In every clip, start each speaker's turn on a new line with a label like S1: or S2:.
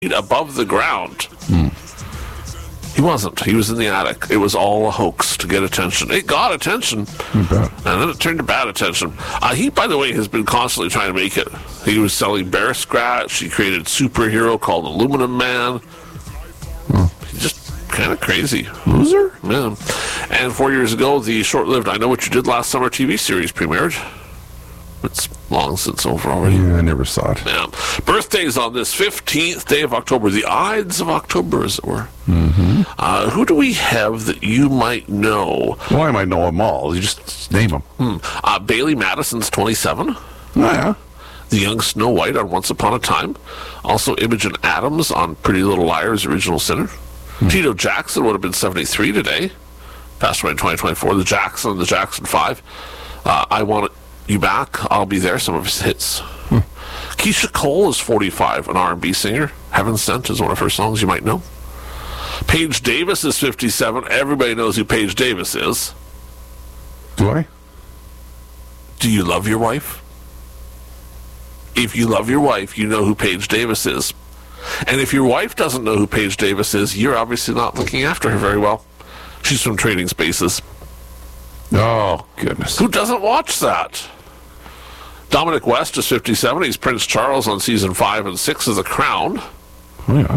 S1: above the ground. He wasn't. He was in the attic. It was all a hoax to get attention. It got attention, and then it turned to bad attention. He, by the way, has been constantly trying to make it. He was selling Bear Scratch. He created a superhero called Aluminum Man. He's just kind of crazy.
S2: Loser?
S1: Yeah. And 4 years ago, the short-lived I Know What You Did Last Summer TV series premiered. It's long since over already.
S2: Yeah, I never saw it.
S1: Yeah. Birthdays on this 15th day of October, the Ides of October, as it were. Who do we have that you might know?
S2: Well, I might know them all. You just name them.
S1: Bailey Madison's 27.
S2: Oh, yeah.
S1: The young Snow White on Once Upon a Time. Also Imogen Adams on Pretty Little Liars, Original Sinner. Tito Jackson would have been 73 today. Passed away in 2024. The Jackson, the Jackson 5. I Want You Back, I'll Be There, some of his hits. Keisha Cole is 45, an R&B singer. Heaven Sent is one of her songs you might know. Paige Davis is 57. Everybody knows who Paige Davis is.
S2: Do I?
S1: Do you love your wife? If you love your wife, you know who Paige Davis is. And if your wife doesn't know who Paige Davis is, you're obviously not looking after her very well. She's from Trading Spaces.
S2: Oh, goodness.
S1: Who doesn't watch that? Dominic West is 57. He's Prince Charles on season 5 and 6 of The Crown.
S2: Oh, yeah.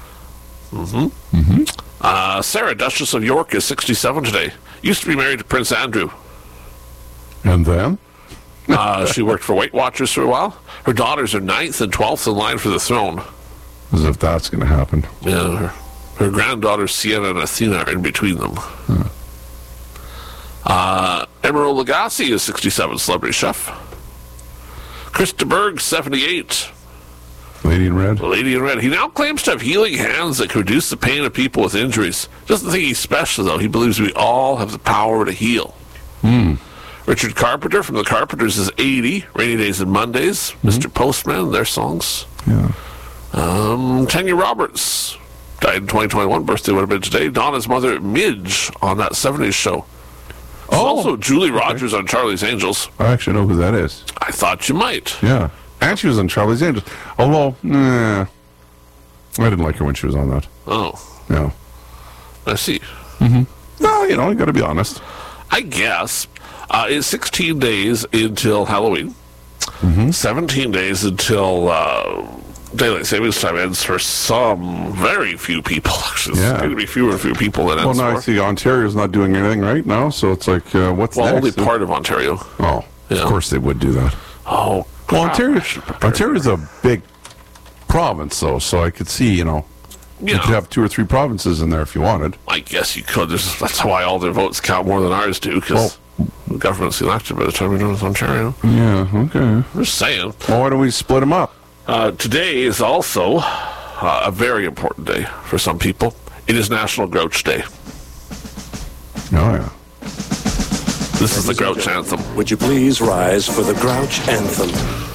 S1: Sarah, Duchess of York, is 67 today. Used to be married to Prince Andrew.
S2: And then?
S1: She worked for Weight Watchers for a while. Her daughters are 9th and 12th in line for the throne.
S2: As if that's going to happen.
S1: Yeah, her granddaughters Sienna and Athena are in between them. Emeril Lagasse is 67, celebrity chef. Krista Berg, 78.
S2: Lady in Red?
S1: Lady in Red. He now claims to have healing hands that can reduce the pain of people with injuries. Doesn't think he's special, though. He believes we all have the power to heal. Richard Carpenter from The Carpenters is 80. Rainy Days and Mondays. Mr. Postman, their songs.
S2: Yeah.
S1: Tanya Roberts died in 2021. Birthday would have been today. Donna's mother, Midge, on that 70s show. Also Julie Rogers on Charlie's Angels.
S2: I actually know who that is.
S1: I thought you might.
S2: Yeah. And she was on Charlie's Angels. Although, I didn't like her when she was on that.
S1: Oh.
S2: Yeah.
S1: I see.
S2: No, you know, you got to be honest.
S1: I guess. It's 16 days until Halloween. 17 days until Daylight Savings Time ends for some very few people. Actually,
S2: Yeah.
S1: It's going to be fewer and fewer people than
S2: Well,
S1: ends
S2: now I
S1: for.
S2: see Ontario's not doing anything right now, so it's like, what's
S1: Well,
S2: next?
S1: only part of Ontario.
S2: Oh,
S1: Yeah.
S2: of course they would do that.
S1: Oh,
S2: Well,
S1: crap.
S2: Ontario's a big province, though, so I could see, you know, you could have 2 or 3 provinces in there if you wanted.
S1: I guess you could. That's why all their votes count more than ours do, because the government's elected by the time we're done with Ontario.
S2: Yeah, okay.
S1: Just saying.
S2: Well, why don't we split them up?
S1: Today is also a very important day for some people. It is National Grouch Day.
S2: Oh, yeah.
S1: This is the Grouch Anthem.
S3: Would you please rise for the Grouch Anthem?